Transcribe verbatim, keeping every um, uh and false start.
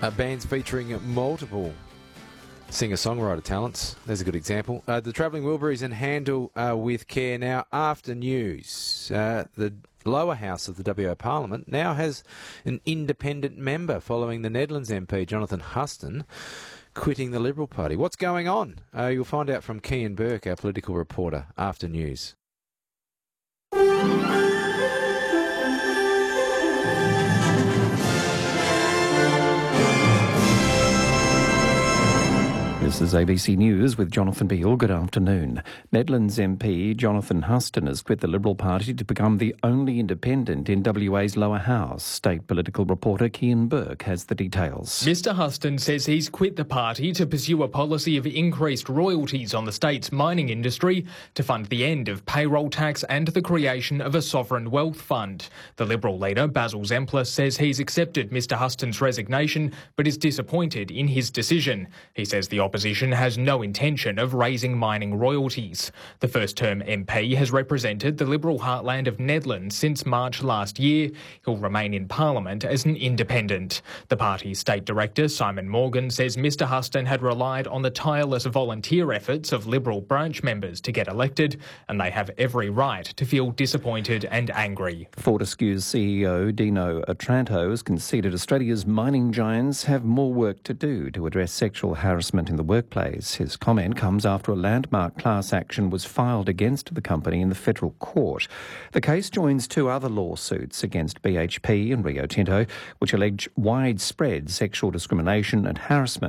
Uh, bands featuring multiple singer-songwriter talents. There's a good example. Uh, the Travelling Wilburys and Handle uh, with Care now. After news, uh, the lower house of the W A Parliament now has an independent member following the Nedlands M P, Jonathan Huston, quitting the Liberal Party. What's going on? Uh, you'll find out from Kian Burke, our political reporter, after news. This is A B C News with Jonathan Beale. Good afternoon. Nedlands M P Jonathan Huston has quit the Liberal Party to become the only independent in W A's lower house. State political reporter Kian Burke has the details. Mister Huston says he's quit the party to pursue a policy of increased royalties on the state's mining industry to fund the end of payroll tax and the creation of a sovereign wealth fund. The Liberal leader, Basil Zemplis, says he's accepted Mister Huston's resignation but is disappointed in his decision. He says the opposition has no intention of raising mining royalties. The first-term M P has represented the Liberal heartland of Nedlands since March last year. He'll remain in Parliament as an independent. The party's State Director, Simon Morgan, says Mister Huston had relied on the tireless volunteer efforts of Liberal branch members to get elected, and they have every right to feel disappointed and angry. Fortescue's C E O, Dino Otranto, has conceded Australia's mining giants have more work to do to address sexual harassment in the workplace. His comment comes after a landmark class action was filed against the company in the federal court. The case joins two other lawsuits against B H P and Rio Tinto, which allege widespread sexual discrimination and harassment